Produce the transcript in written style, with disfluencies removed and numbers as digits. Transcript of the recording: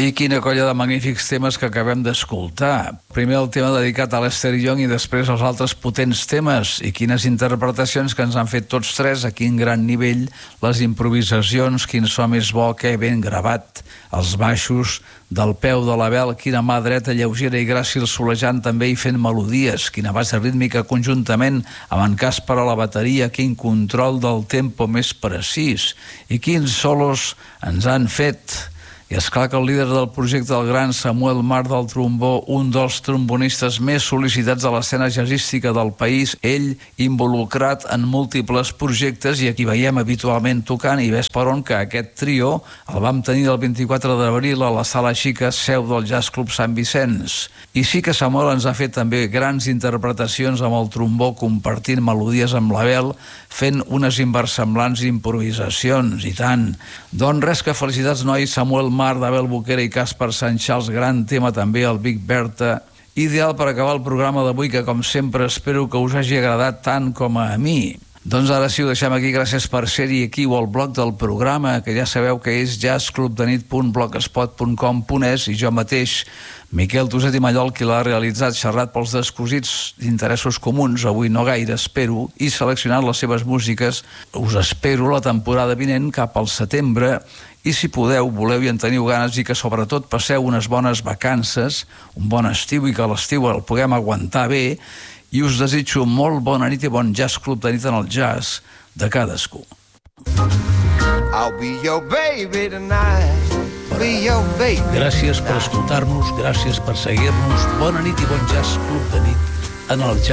I quina colla de magnífics temes que acabem d'escoltar. Primer el tema dedicat a Lester Young i després els altres potents temes. I quines interpretacions que ens han fet tots tres, a quin gran nivell, les improvisacions, quin so més bo, que ben gravat, els baixos, del peu de la vela, quina mà dreta lleugera i gràcil solejant també i fent melodies, quina base rítmica conjuntament amb en Casper a la bateria, quin control del tempo més precís i quins solos ens han fet. I esclar que el líder del projecte, el gran Samuel Mar del trombó, un dels trombonistes més sol·licitats de l'escena jazzística del país, ell involucrat en múltiples projectes i aquí veiem habitualment tocant, i ves per on que aquest trio el vam tenir el 24 d'abril a la Sala Xica, seu del Jazz Club Sant Vicenç. I sí que Samuel ens ha fet també grans interpretacions amb el trombó, compartint melodies amb l'Abel, fent unes inversemblants improvisacions, i tant. Doncs res, que felicitats, nois. Samuel Mar, d'Abel Boquera i Casper Sanchals, gran tema també, el Big Berta. Ideal per acabar el programa d'avui, que com sempre espero que us hagi agradat tant com a mi. Doncs ara sí, ho deixem aquí. Gràcies per ser-hi aquí o al blog del programa, que ja sabeu que és jazzclubdenit.blogspot.com.es, i jo mateix, Miquel Tuset i Mallol, qui l'ha realitzat, xerrat pels descosits d'interessos comuns, avui no gaire, espero, i seleccionat les seves músiques. Us espero la temporada vinent, cap al setembre, i si podeu, voleu i en teniu ganes, i que sobretot passeu unes bones vacances, un bon estiu, i que l'estiu el puguem aguantar bé, i us desitjo molt bona nit i bon Jazz Club de nit en el jazz de cadascú. I'll be your baby tonight. Be your baby. Gràcies per escoltar-nos, gràcies per seguir-nos. Bona nit i bon Jazz Club de nit en el jazz.